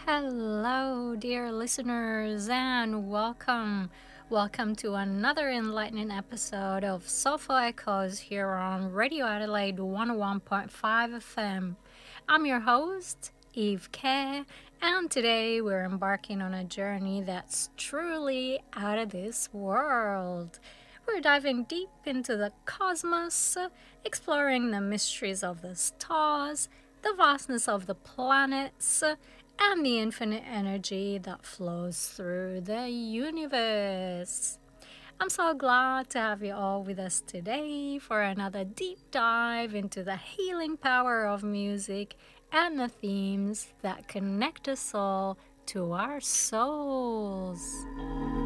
Hello, dear listeners, and welcome. Welcome to another enlightening episode of Soulful Echoes here on Radio Adelaide 101.5 FM. I'm your host, Eve K, and today we're embarking on a journey that's truly out of this world. We're diving deep into the cosmos, exploring the mysteries of the stars, the vastness of the planets, and the infinite energy that flows through the universe. I'm so glad to have you all with us today for another deep dive into the healing power of music and the themes that connect us all to our souls.